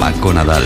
Paco Nadal.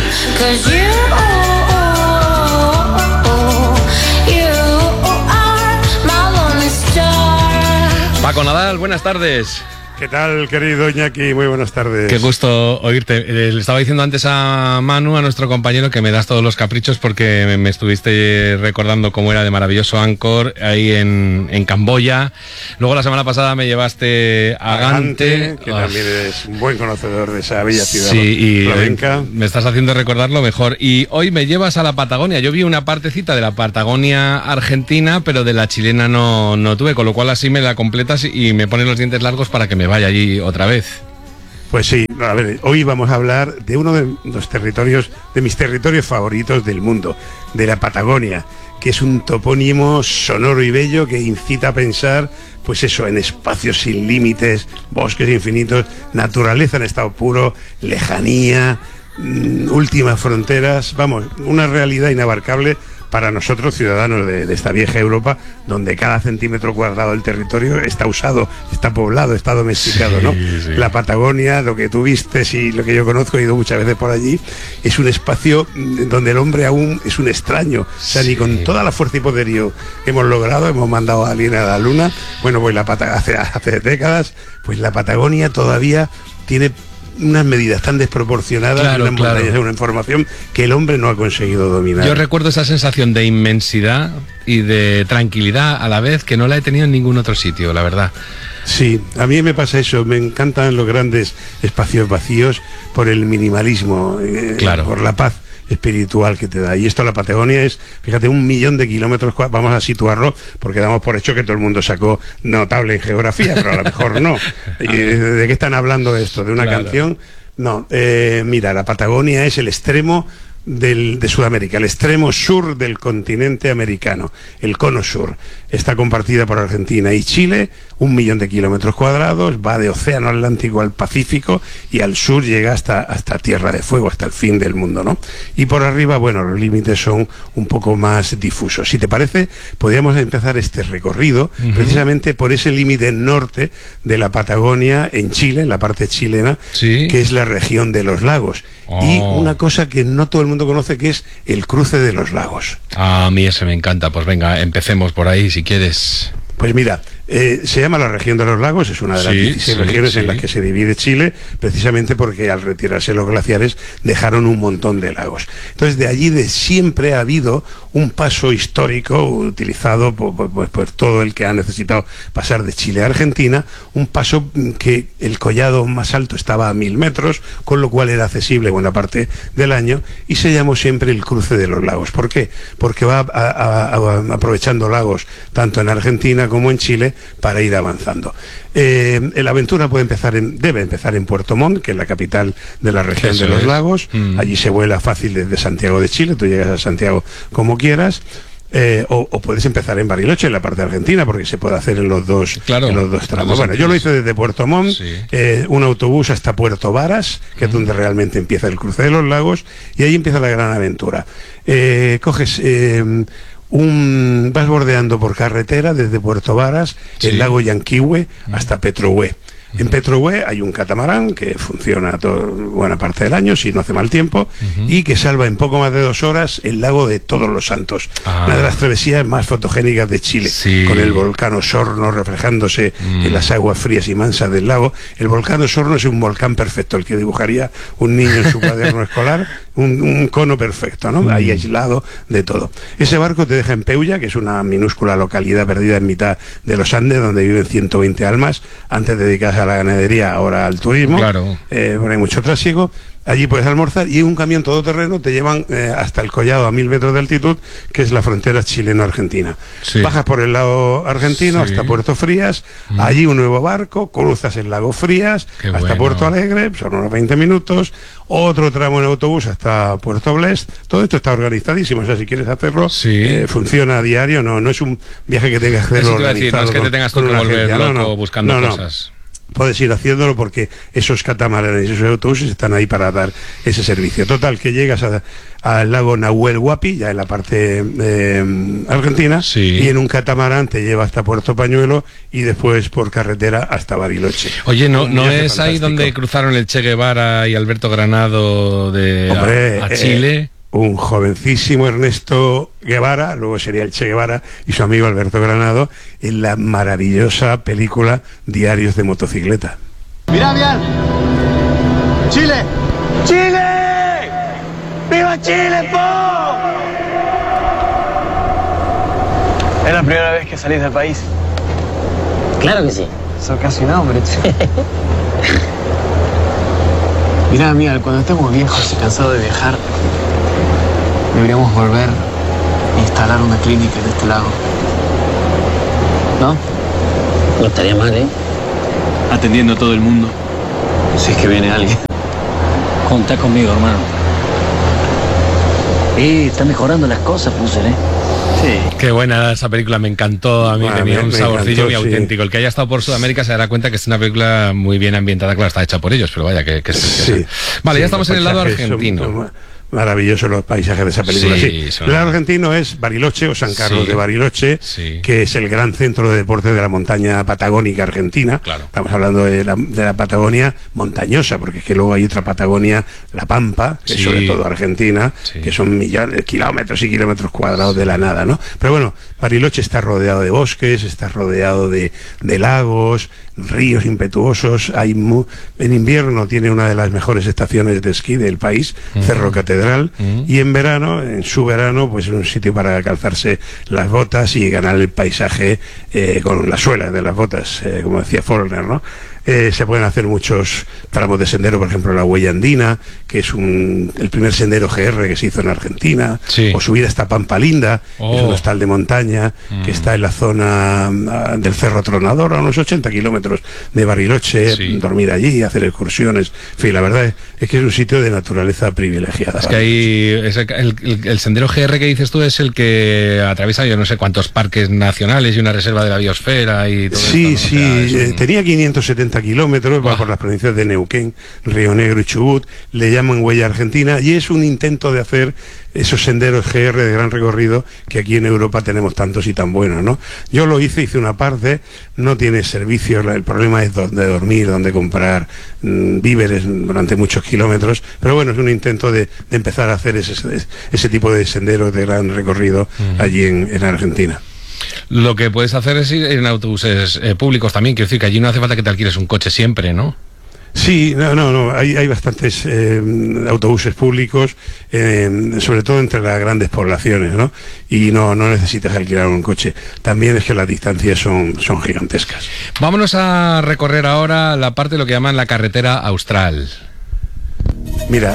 Paco Nadal, buenas tardes. ¿Qué tal, querido Iñaki? Muy buenas tardes. Qué gusto oírte. Le estaba diciendo antes a Manu, a nuestro compañero, que me das todos los caprichos porque me estuviste recordando cómo era de maravilloso Angkor ahí en Camboya. Luego la semana pasada me llevaste a Gante, que también es un buen conocedor de esa bella ciudad flamenca. Me estás haciendo recordarlo mejor. Y hoy me llevas a la Patagonia. Yo vi una partecita de la Patagonia argentina, pero de la chilena no tuve, con lo cual así me la completas y me pones los dientes largos para que me vaya allí otra vez. Pues sí, a ver, hoy vamos a hablar de uno de los territorios, de mis territorios favoritos del mundo, de la Patagonia, que es un topónimo sonoro y bello que incita a pensar, pues eso, en espacios sin límites, bosques infinitos, naturaleza en estado puro, lejanía, últimas fronteras, vamos, una realidad inabarcable para nosotros, ciudadanos de esta vieja Europa, donde cada centímetro cuadrado del territorio está usado, está poblado, está domesticado, sí, ¿no? Sí. La Patagonia, lo que tú vistes y lo que yo conozco, he ido muchas veces por allí, es un espacio donde el hombre aún es un extraño. O sea, ni con toda la fuerza y poderío que hemos logrado, hemos mandado a alguien a la luna, bueno, pues hace décadas, pues la Patagonia todavía tiene unas medidas tan desproporcionadas, unas montañas de una información que el hombre no ha conseguido dominar. Yo recuerdo esa sensación de inmensidad y de tranquilidad a la vez que no la he tenido en ningún otro sitio, la verdad. Sí, a mí me pasa eso, me encantan los grandes espacios vacíos por el minimalismo, por la paz espiritual que te da. Y esto, la Patagonia es, fíjate, 1 millón de kilómetros, vamos a situarlo, porque damos por hecho que todo el mundo sacó notable en geografía, pero a lo mejor no. ¿De qué están hablando esto? ¿De una canción? No, mira, la Patagonia es el extremo de Sudamérica, el extremo sur del continente americano, el cono sur. Está compartida por Argentina y Chile, 1 millón de kilómetros cuadrados, va de océano Atlántico al Pacífico y al sur llega hasta Tierra de Fuego, hasta el fin del mundo, ¿no? Y por arriba, bueno, los límites son un poco más difusos. Si te parece, podríamos empezar este recorrido precisamente por ese límite norte de la Patagonia en Chile, en la parte chilena, que es la región de los lagos. Y una cosa que no todo el mundo conoce, que es el cruce de los lagos. A mí ese me encanta. Pues venga, empecemos por ahí si quieres. Pues mira, se llama la región de los lagos, es una de las 16 regiones en las que se divide Chile, precisamente porque al retirarse los glaciares dejaron un montón de lagos. Entonces, de allí siempre ha habido un paso histórico utilizado por todo el que ha necesitado pasar de Chile a Argentina, un paso que el collado más alto estaba a 1000 metros, con lo cual era accesible buena parte del año, y se llamó siempre el cruce de los lagos. ¿Por qué? Porque va aprovechando lagos tanto en Argentina como en Chile para ir avanzando. La aventura debe empezar en Puerto Montt, que es la capital de la región de los lagos. Allí se vuela fácil desde Santiago de Chile, tú llegas a Santiago como quieras. O puedes empezar en Bariloche, en la parte argentina, porque se puede hacer en los dos tramos. Bueno, yo lo hice desde Puerto Montt, un autobús hasta Puerto Varas, que es donde realmente empieza el cruce de los lagos, y ahí empieza la gran aventura. Coges vas bordeando por carretera desde Puerto Varas, el lago Yanquihue, hasta Petrohue. En Petrohue hay un catamarán que funciona buena parte del año, si no hace mal tiempo, y que salva en poco más de 2 horas el lago de Todos los Santos, una de las travesías más fotogénicas de Chile, con el volcán Osorno reflejándose en las aguas frías y mansas del lago. El volcán Osorno es un volcán perfecto, el que dibujaría un niño en su cuaderno escolar, un cono perfecto, ¿no? Ahí aislado de todo. Ese barco te deja en Peulla, que es una minúscula localidad perdida en mitad de los Andes, donde viven 120 almas, antes de dedicarse a la ganadería, ahora al turismo. Bueno, hay mucho trasiego. Allí puedes almorzar y un camión todoterreno te llevan hasta el collado a 1000 metros de altitud, que es la frontera chileno-argentina. Bajas por el lado argentino hasta Puerto Frías, allí un nuevo barco, cruzas el lago Frías hasta Puerto Alegre, son unos 20 minutos, otro tramo en autobús hasta Puerto Blest. Todo esto está organizadísimo, o sea, si quieres hacerlo, funciona a diario, no es un viaje que tengas que hacerlo organizado. No es que te tengas que volver loco buscando cosas. puedes ir haciéndolo porque esos catamaranes, esos autobuses están ahí para dar ese servicio. Total, que llegas al lago Nahuel Huapi, ya en la parte argentina, y en un catamarán te lleva hasta Puerto Pañuelo y después por carretera hasta Bariloche. Oye, ¿no es ahí donde cruzaron el Che Guevara y Alberto Granado a Chile? Un jovencísimo Ernesto Guevara, luego sería el Che Guevara, y su amigo Alberto Granado, en la maravillosa película Diarios de motocicleta. ¡Mira bien! ¡Chile! ¡Chile! ¡Viva Chile, po! ¿Es la primera vez que salís del país? Claro que sí. Sos casi un hombre, che. Mirá, amiga, cuando estemos viejos y cansados de viajar, deberíamos volver a instalar una clínica en este lago. ¿No? No estaría mal, ¿eh? Atendiendo a todo el mundo. Si es que viene alguien. Contá conmigo, hermano. Está mejorando las cosas, Puser, ¿eh? Sí. Qué buena esa película, me encantó. A mí tenía un saborcillo muy auténtico. El que haya estado por Sudamérica se dará cuenta que es una película muy bien ambientada. Claro, está hecha por ellos, pero vaya que sí. Vale, ya estamos en el lado argentino. Maravillosos los paisajes de esa película. El argentino es Bariloche o San Carlos de Bariloche, que es el gran centro de deporte de la montaña patagónica argentina. Claro. Estamos hablando de la Patagonia montañosa, porque es que luego hay otra Patagonia, la Pampa, que es sobre todo argentina, que son millones, kilómetros y kilómetros cuadrados de la nada, ¿no? Pero bueno, Bariloche está rodeado de bosques, está rodeado de lagos, ríos impetuosos. En invierno tiene una de las mejores estaciones de esquí del país, Cerro Catedral, y en verano, en su verano, pues es un sitio para calzarse las botas y ganar el paisaje con las suelas de las botas, como decía Follner, ¿no? Se pueden hacer muchos tramos de sendero, por ejemplo la Huella Andina, que es el primer sendero GR que se hizo en Argentina, o subir hasta Pampa Linda, que es un hostal de montaña que está en la zona del Cerro Tronador, a unos 80 kilómetros de Bariloche, dormir allí, hacer excursiones. En fin, la verdad es que es un sitio de naturaleza privilegiada. Es que hay el sendero GR que dices tú es el que atraviesa yo no sé cuántos parques nacionales y una reserva de la biosfera y todo esto, ¿no? Sí, tenía 570 kilómetros, va por las provincias de Neuquén, Río Negro y Chubut, le llaman Huella Argentina, y es un intento de hacer esos senderos GR de gran recorrido que aquí en Europa tenemos tantos y tan buenos, ¿no? Yo lo hice una parte, no tiene servicios, el problema es dónde dormir, dónde comprar víveres durante muchos kilómetros, pero bueno, es un intento de empezar a hacer ese tipo de senderos de gran recorrido allí en Argentina. Lo que puedes hacer es ir en autobuses públicos también, quiero decir que allí no hace falta que te alquiles un coche siempre, ¿no? Sí, no, hay bastantes autobuses públicos, sobre todo entre las grandes poblaciones, ¿no? Y no necesitas alquilar un coche. También es que las distancias son gigantescas. Vámonos a recorrer ahora la parte de lo que llaman la carretera austral. Mira.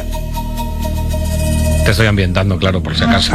Te estoy ambientando, claro, por si acaso.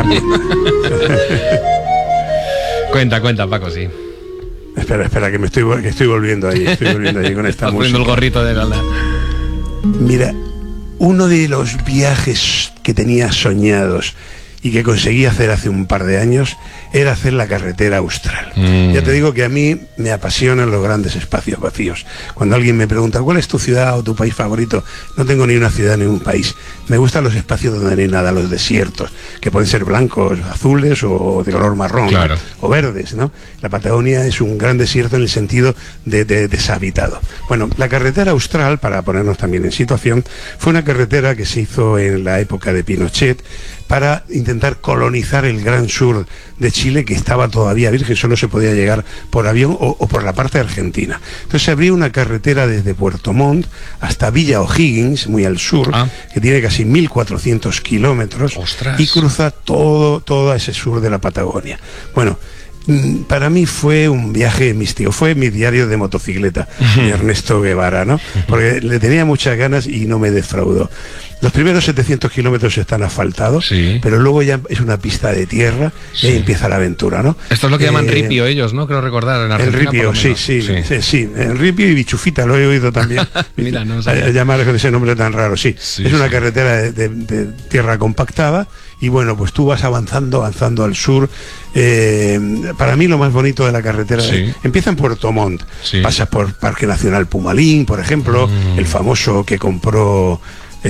Cuenta, Paco, sí. Espera, que estoy volviendo ahí, con esta música. Poniendo el gorrito de Gala. Mira, uno de los viajes que tenía soñados y que conseguí hacer hace un par de años era hacer la carretera austral. Ya te digo que a mí me apasionan los grandes espacios vacíos. Cuando alguien me pregunta ¿cuál es tu ciudad o tu país favorito? No tengo ni una ciudad ni un país. Me gustan los espacios donde no hay nada, los desiertos, que pueden ser blancos, azules o de color marrón, claro, o verdes, ¿no? La Patagonia es un gran desierto en el sentido de deshabitado. Bueno, la carretera austral, para ponernos también en situación, fue una carretera que se hizo en la época de Pinochet para intentar colonizar el gran sur de Chile, que estaba todavía virgen, solo se podía llegar por avión o por la parte argentina. Entonces se abrió una carretera desde Puerto Montt hasta Villa O'Higgins, muy al sur, que tiene casi 1.400 kilómetros. ¡Ostras! Y cruza todo ese sur de la Patagonia. Bueno, para mí fue un viaje místico, fue mi diario de motocicleta, de Ernesto Guevara, ¿no? Porque le tenía muchas ganas y no me defraudó. Los primeros 700 kilómetros están asfaltados, pero luego ya es una pista de tierra y ahí empieza la aventura, ¿no? Esto es lo que llaman ripio ellos, ¿no? Creo recordar en Argentina. El ripio, sí. El ripio y bichufita, lo he oído también. Mira, no llamar con ese nombre tan raro, sí. Es una carretera de tierra compactada y bueno, pues tú vas avanzando al sur. Para mí lo más bonito de la carretera empieza en Puerto Montt, pasas por Parque Nacional Pumalín, por ejemplo, el famoso que compró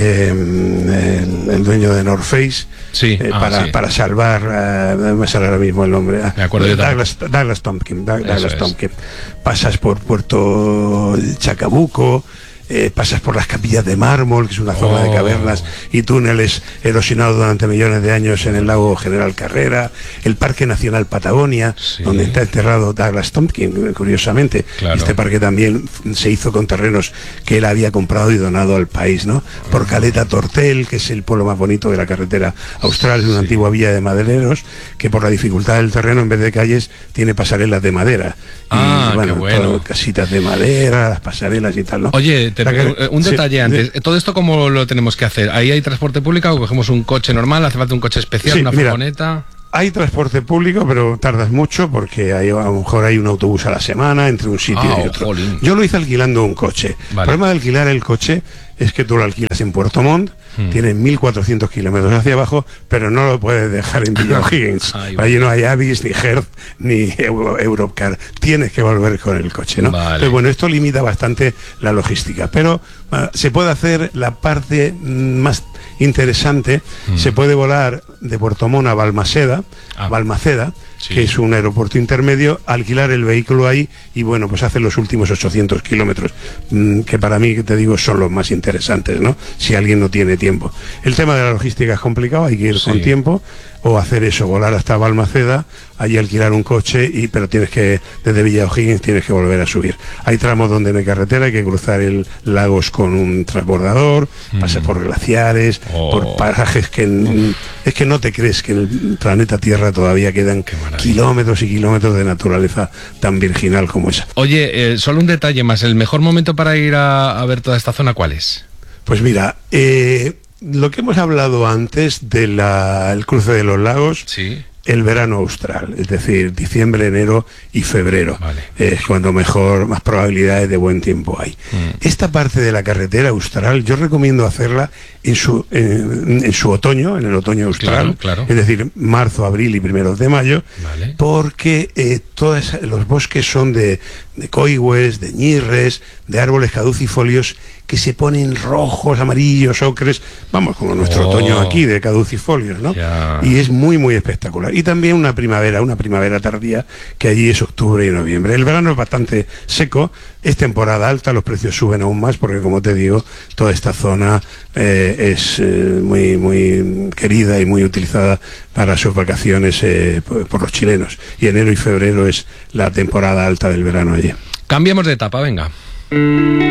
el dueño de North Face, para salvar, no me sale ahora mismo el nombre, Douglas Tompkins. Pasas por Puerto Chacabuco, pasas por las capillas de mármol, que es una zona de cavernas y túneles erosionados durante millones de años en el lago General Carrera, el Parque Nacional Patagonia, donde está enterrado Douglas Tompkins, curiosamente. Este parque también se hizo con terrenos que él había comprado y donado al país, ¿no? Por Caleta Tortel, que es el pueblo más bonito de la carretera austral, es una antigua villa de madereros, que por la dificultad del terreno, en vez de calles, tiene pasarelas de madera. Qué bueno. Casitas de madera, las pasarelas y tal, ¿no? Oye, un detalle antes. ¿Todo esto cómo lo tenemos que hacer? ¿Ahí hay transporte público o cogemos un coche normal? ¿Hace falta un coche especial, una furgoneta? Hay transporte público, pero tardas mucho porque a lo mejor hay un autobús a la semana entre un sitio y otro. Jolín. Yo lo hice alquilando un coche. El problema de alquilar el coche es que tú lo alquilas en Puerto Montt, tienes 1.400 kilómetros hacia abajo, pero no lo puedes dejar en Villa O'Higgins. Allí no hay Avis, ni Hertz, ni Europcar. Tienes que volver con el coche, ¿no? Entonces, bueno, esto limita bastante la logística, pero se puede hacer la parte más interesante. Se puede volar de Puerto Montt a Balmaceda, que es un aeropuerto intermedio, alquilar el vehículo ahí y bueno, pues hacer los últimos 800 kilómetros, que para mí, te digo, son los más interesantes, ¿no? Si alguien no tiene tiempo. El tema de la logística es complicado, hay que ir con tiempo, o hacer eso, volar hasta Balmaceda, allí alquilar un coche, pero tienes que, desde Villa O'Higgins tienes que volver a subir. Hay tramos donde no hay carretera, hay que cruzar el lagos con un transbordador, pasar por glaciares, por parajes que es que no te crees que en el planeta Tierra todavía quedan kilómetros y kilómetros de naturaleza tan virginal como esa. Oye, solo un detalle más, ¿el mejor momento para ir a ver toda esta zona cuál es? Pues mira, lo que hemos hablado antes del cruce de los lagos, el verano austral, es decir, diciembre, enero y febrero, es cuando más probabilidades de buen tiempo hay. Esta parte de la carretera austral yo recomiendo hacerla en su otoño, en el otoño austral, es decir, marzo, abril y primeros de mayo, porque todos los bosques son de coigües, de ñirres, de árboles caducifolios que se ponen rojos, amarillos, ocres, vamos, como nuestro otoño aquí de caducifolios, ¿no? Y es muy, muy espectacular. Y también una primavera tardía, que allí es octubre y noviembre. El verano es bastante seco, es temporada alta, los precios suben aún más, porque como te digo, toda esta zona es muy, muy querida y muy utilizada para sus vacaciones por los chilenos. Y enero y febrero es la temporada alta del verano allí. Cambiemos de etapa, venga.